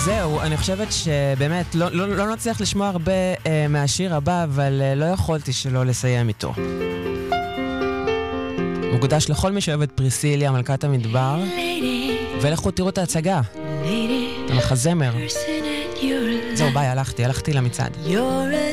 זהו, אני חושבת שבאמת לא נצליח לשמוע הרבה מהשיר הבא, אבל לא יכולתי שלא לסיים איתו. מוקדש לכל מי שאוהב את פריסיליה, מלכת המדבר, ולכו תראו את ההצגה, את המחזמר. זהו, ביי, הלכתי למצעד.